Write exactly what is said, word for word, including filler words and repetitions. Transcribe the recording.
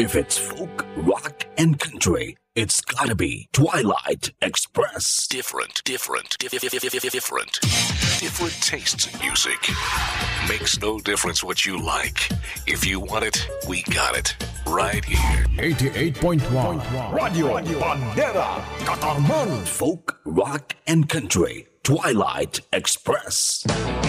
If it's folk, rock, and country, it's gotta be Twilight Express. Different, different, different. Different tastes in music. Makes no difference what you like. If you want it, we got it. Right here. eighty-eight point one Radio Bandera Katarman. Folk, rock, and country. Twilight Express.